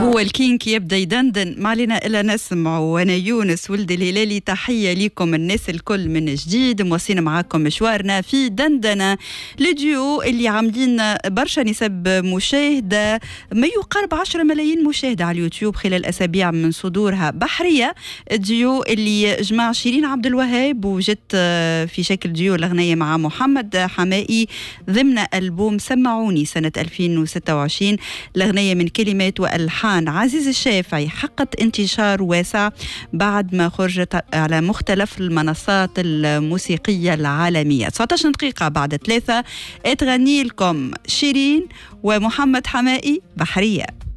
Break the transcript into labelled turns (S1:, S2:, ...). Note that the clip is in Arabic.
S1: هو الكينك يبدا يدندن، ما علينا الا نسمع. وانا يونس ولد الهلالي، تحيه لكم الناس الكل من جديد، موصين معاكم مشوارنا في دندنه لديو اللي عاملين برشا نسب مشاهده، ما يقارب 10 ملايين مشاهده على اليوتيوب خلال اسابيع من صدورها. بحريه ديو اللي جمع شيرين عبد الوهاب وجت في شكل ديو الاغنيه مع محمد حمائي ضمن ألبوم سمعوني سنة 2026. الأغنية من كلمات وألحان عزيز الشافعي حققت انتشار واسع بعد ما خرجت على مختلف المنصات الموسيقية العالمية. 19 دقيقة بعد 3 تغني لكم شيرين ومحمد حمائي بحرية.